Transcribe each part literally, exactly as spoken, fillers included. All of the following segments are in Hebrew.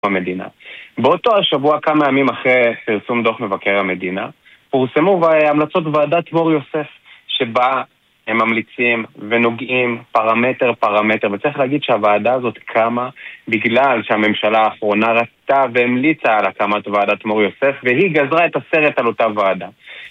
המדינה. באותו השבוע, כמה ימים אחרי פרסום דוח מבקר המדינה, פורסמו המלצות ועדת מור יוסף, שבה הם ממליצים ונוגעים פרמטר פרמטר, וצריך להגיד שהוועדה הזאת קמה בגלל שהממשלה האחרונה רצתה והמליצה על הקמת ועדת מור יוסף, והיא גזרה את הסרט על אותה ועדה.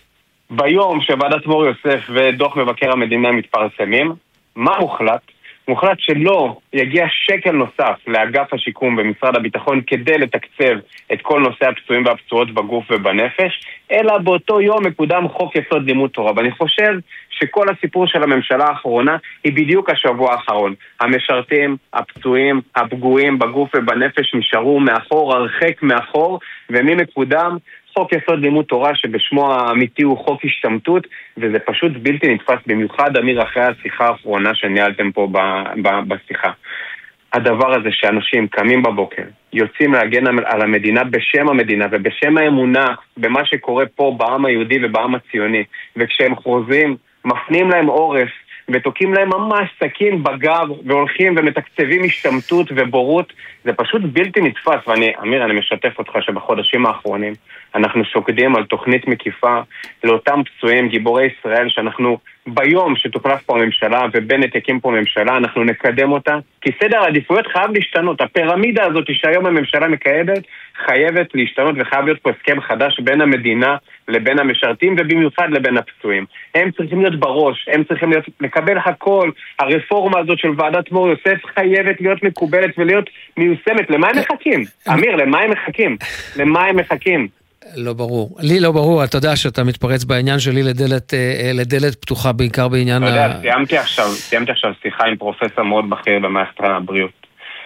ביום שוועדת מור יוסף ודוח מבקר המדינה מתפרסמים, מה מוחלט? מוחלט שלא יגיע שקל נוסף לאגף השיקום במשרד הביטחון כדי לתקצב את כל נושא הפצועים והפצועות בגוף ובנפש, אלא באותו יום מקודם חוק יסוד לימוד תורה. ואני חושב שכל הסיפור של הממשלה האחרונה היא בדיוק השבוע האחרון. המשרתים, הפצועים, הפגועים בגוף ובנפש נשארו מאחור, הרחק מאחור, ומי מקודם? חוק יסוד לימוד תורה שבשמו האמיתי הוא חוק השתמטות, וזה פשוט בלתי נתפס, במיוחד אמיר אחרי השיחה האחרונה שניהלתם פה ב- ב- בשיחה. הדבר הזה שאנשים קמים בבוקר, יוצאים להגן על המדינה בשם המדינה ובשם האמונה במה שקורה פה בעם היהודי ובעם הציוני, וכשהם חוזרים מפנים להם עורף ותוקים להם ממש סכין בגב והולכים ומתקצבים השתמטות ובורות, זה פשוט בלתי נתפס. ואני, אמיר, אני משתף אותך שבחודשים האחרונים אנחנו שוקדים על תוכנית מקיפה לאותם פצועים, גיבורי ישראל, שאנחנו ביום שתוחלף פה הממשלה ובנט יקים פה ממשלה, אנחנו נקדם אותה, כי סדר העדיפויות חייב להשתנות. הפירמידה הזאת שהיום הממשלה מקיימת חייבת להשתנות, וחייב להיות פה הסכם חדש בין המדינה לבין המשרתים, ובמיוחד לבין הפצועים. הם צריכים להיות בראש, הם צריכים להיות, לקבל הכל. הרפורמה הזאת של ועדת מור יוסף חייבת להיות מקובלת ולהיות מיושמת. למה הם מחכים? אמיר, למה הם מחכים? למה הם מחכים? לא ברור. לי לא ברור, אתה יודע שאתה מתפרץ בעניין שלי לדלת, לדלת פתוחה, בעיקר בעניין... אתה יודע, סיימתי עכשיו, סיימתי עכשיו שיחה עם פרופסור מאוד בכיר במערכת הבריאות.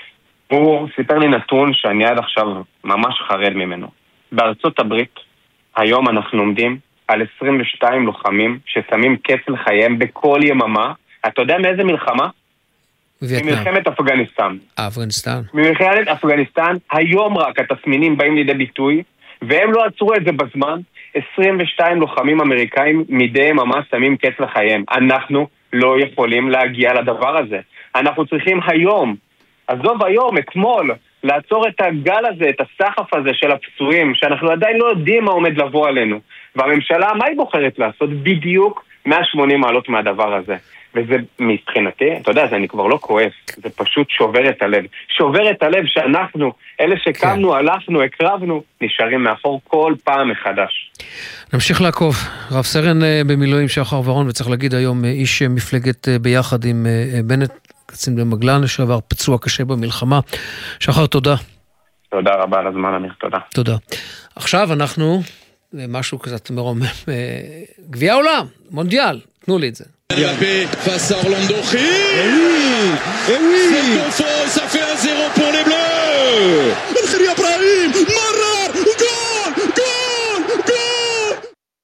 הוא סיפר לי נתון שאני עד עכשיו ממש חרד ממנו. בארצות הברית, היום אנחנו עומדים על עשרים ושתיים לוחמים ששמים קץ לחייהם בכל יממה. אתה יודע מאיזה מלחמה? וייטנאם. ממלחמת אפגניסטן. אפגניסטן. ממלחמת אפגניסטן, היום רק התסמינים באים לידי ביטוי, והם לא עצרו את זה בזמן. עשרים ושתיים לוחמים אמריקאים מדי יממה שמים קץ לחייהם. אנחנו לא יכולים להגיע לדבר הזה. אנחנו צריכים היום, עזוב היום, אתמול, לעצור את הגל הזה, את הסחף הזה של הפצועים, שאנחנו עדיין לא יודעים מה עומד לבוא עלינו. והממשלה, מה היא בוחרת לעשות? בדיוק מאה ושמונים מעלות מהדבר הזה. וזה מבחינתי, אתה יודע, זה אני כבר לא כועס, זה פשוט שובר את הלב. שובר את הלב שאנחנו, אלה שקמנו, כן. הלכנו, הקרבנו, נשארים מאחור כל פעם מחדש. נמשיך לעקוב. רב סרן במילואים שחר ורון, וצריך להגיד היום איש מפלגת ביחד עם בנט, קצין במגלן, לשעבר פצוע קשה במלחמה. שחר, תודה. תודה רבה על הזמן, אמיר, תודה. תודה. עכשיו אנחנו, משהו קצת מרומם, גביע העולם, מונדיאל, תנו לי את זה. Mbappé face à Orlando. Et oui, et oui. C'est confort, ça fait un zéro pour les Bleus. El Khiri Ibrahim, Marar, goal, goal, goal.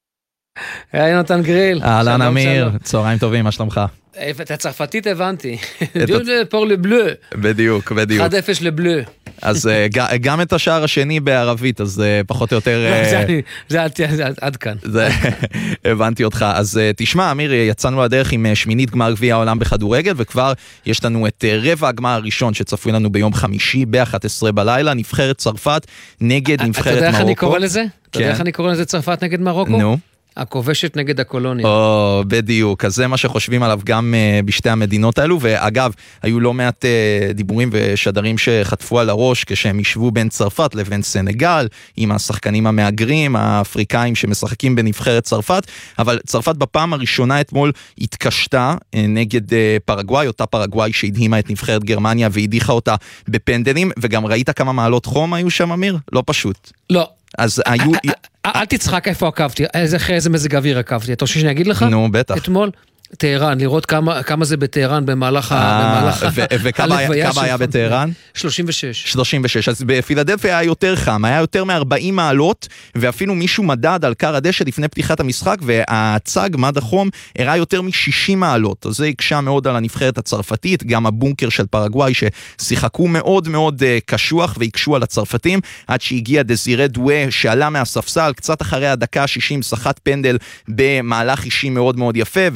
היי נתן גריל. אהלן אמיר, צהריים טובים, מה שלומך? את הצרפתית הבנתי. דיון פור לבלו. בדיוק, בדיוק. אחד אפס לבלו. אז גם את השער השני בערבית, אז פחות או יותר... זה עד כאן. הבנתי אותך. אז תשמע, אמיר, יצאנו לדרך עם שמינית גמר גביע העולם בכדורגל, וכבר יש לנו את רבע הגמר הראשון שצפוי לנו ביום חמישי, ב-אחת עשרה בלילה, נבחרת צרפת נגד נבחרת מרוקו. אתה יודע איך אני קורא לזה? אתה יודע איך אני קורא לזה צרפת נגד מרוקו? נו. הכובשת נגד הקולוניה. או, בדיוק. אז זה מה שחושבים עליו גם uh, בשתי המדינות האלו, ואגב, היו לא מעט uh, דיבורים ושדרים שחטפו על הראש כשהם ישבו בין צרפת לבין סנגל, עם השחקנים המאגרים, האפריקאים שמשחקים בנבחרת צרפת, אבל צרפת בפעם הראשונה אתמול התקשתה uh, נגד uh, פרגוואי, אותה פרגוואי שהדהימה את נבחרת גרמניה והדיחה אותה בפנדלים, וגם ראית כמה מעלות חום היו שם, אמיר? לא פשוט. לא. אז היו... אל תצחק איפה עקבתי, איזה מזג אוויר עקבתי, אתה חושב שאני אגיד לך? נו, בטח. אתמול, טהרן, לראות כמה זה בטהרן במהלך הלוויה. וכמה היה בטהרן? שלושים ושש. שלושים ושש, אז בפילדלפיה היה יותר חם, היה יותר מ-ארבעים מעלות, ואפילו מישהו מדד על קר הדשא לפני פתיחת המשחק, והצג, מד החום, הראה יותר מ-שישים מעלות, אז זה הקשה מאוד על הנבחרת הצרפתית, גם הבונקר של פרגוואי, ששיחקו מאוד מאוד קשוח, והקשו על הצרפתים, עד שהגיע דזירה דואה, שעלה מהספסל, קצת אחרי הדקה ה-שישים, שחט פנדל במהלך אישי מאוד מאוד יפה, ואז הגיע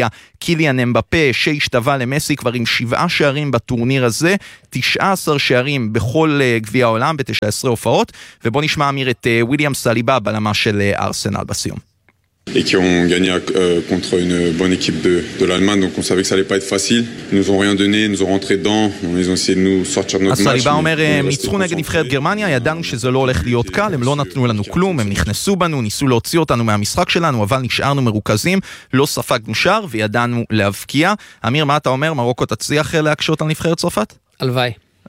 מגיע קיליאן אמבפה שהשתווה למסי כבר עם שבעה שערים בטורניר הזה, תשעה עשר שערים בכל גביע העולם ב-תשע עשרה הופעות, ובוא נשמע אמיר את וויליאם סליבה בלמה של ארסנל בסיום. Et qui ont gagné euh, contre une bonne équipe de, de l'Allemagne, donc on savait que ça allait pas être facile. Ils nous ont rien donné, ils nous ont rentré dedans, ils ont essayé de nous sortir de notre match. הסליבה אומר, הם ניצחו נגד נבחרת גרמניה, ידענו שזה לא הולך להיות קל, הם לא נתנו לנו כלום, הם נכנסו בנו, ניסו להוציא אותנו מהמשחק שלנו, אבל נשארנו מרוכזים, לא ספגנו שער וידענו להבקיע. אמיר, מה אתה אומר? מרוקו תצליח להקשות על נבחרת צרפת? הלוואי.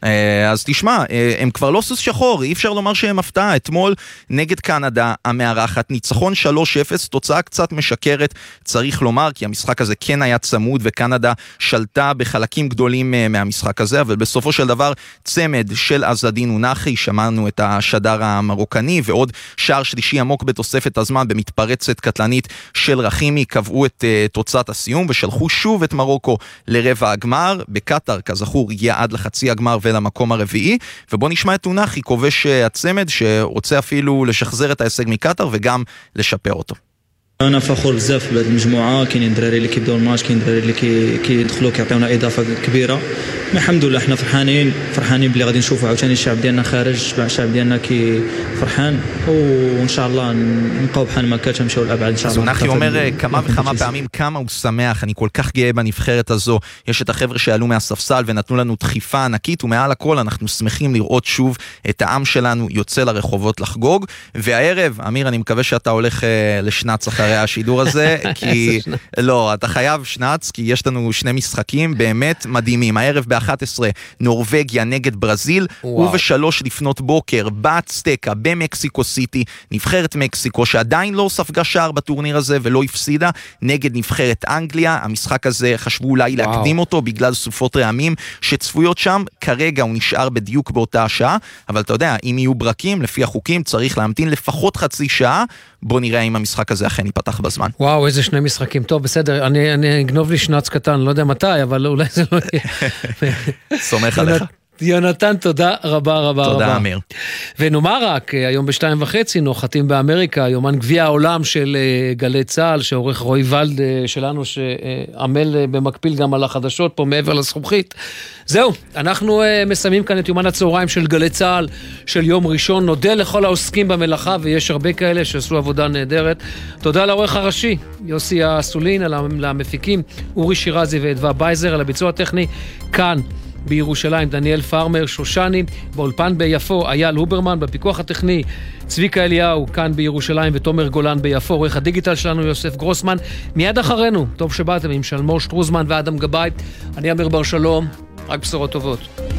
אז תשמע, הם כבר לא סוס שחור, אי אפשר לומר שהם הפתעה. אתמול נגד קנדה המארחת, ניצחון שלוש אפס, תוצאה קצת משקרת, צריך לומר, כי המשחק הזה כן היה צמוד, וקנדה שלטה בחלקים גדולים מהמשחק הזה, אבל בסופו של דבר צמד של עזדין ונחי, שמענו את השדר המרוקני, ועוד שער שלישי עמוק בתוספת הזמן, במתפרצת קטלנית של רחימי, קבעו את תוצאת הסיום, ושלחו שוב את מרוקו לרבע הגמר. בקטר, כזכור, הגיע עד לחצי הגמר ולמקום הרביעי, ובוא נשמע את אונחי, כובש הצמד, שרוצה אפילו לשחזר את ההישג מקטר וגם לשפר אותו. انا فخور بزاف بهذه المجموعه، كاينين الدراري اللي كيبداو الماتش، كاين الدراري اللي كيدخلوا كيعطيونا اضافه كبيره. الحمد لله احنا فرحانين فرحانين بلي غادي نشوفوا عاوتاني الشعب ديالنا خارج، الشعب ديالنا كي فرحان، وان شاء الله نبقاو بحال ما كانش نمشيو للابعد ان شاء الله. אונחי אומר כמה וכמה פעמים כמה הוא שמח, אני כל כך גאה בנבחרת הזו, יש את החבר'ה שעלו מהספסל ונתנו לנו דחיפה ענקית, ומעל הכל אנחנו שמחים לראות שוב את העם שלנו יוצא לרחובות לחגוג. והערב, אמיר, אני מקווה שאתה הולך לשנץ אחרי השידור הזה, כי לא, אתה חייב שנץ, כי יש לנו שני משחקים באמת מדהימים. הערב ב-אחת עשרה נורווגיה נגד ברזיל, ובשלוש לפנות בוקר באצטקה במקסיקו סיטי, נבחרת מקסיקו שעדיין לא ספגה שער בטורניר הזה ולא הפסידה, נגד נבחרת אנגליה. המשחק הזה חשבו אולי להקדים אותו בגלל סופות רעמים שצפויות שם, כרגע הוא נשאר בדיוק באותה השעה, אבל אתה יודע, אם יהיו ברקים לפי החוקים צריך להמתין לפחות חצי שעה. בוא נראה אם המשחק הזה אכן ייפתח בזמן. וואו, איזה שני משחקים. טוב, בסדר, אני, אני אגנוב לי שנץ קטן, לא יודע מתי, אבל אולי זה לא יהיה. סומך עליך. יונתן, תודה רבה רבה רבה. תודה, אמיר. ונאמר רק, היום בשתיים וחצי נוחתים באמריקה, יומן גביע העולם של גלי צהל, שעורך רוי ולד שלנו, שעמל במקביל גם על החדשות פה מעבר לזכוכית. זהו, אנחנו מסיימים כאן את יומן הצהריים של גלי צהל, של יום ראשון. נודה לכל העוסקים במלאכה, ויש הרבה כאלה שעשו עבודה נהדרת. תודה לעורך הראשי, יוסי הסולין, למפיקים, אורי שירזי ואדווה בייזר, על הביצוע הטכני כאן. בירושלים דניאל פארמר שושני, באולפן ביפו אייל הוברמן, בפיקוח הטכני צביקה אליהו כאן בירושלים, ותומר גולן ביפו, עורך הדיגיטל שלנו יוסף גרוסמן. מיד אחרינו, טוב שבאתם, עם שלמור שטרוזמן ואדם גבאי. אני אמיר בר שלום, רק בשורות טובות.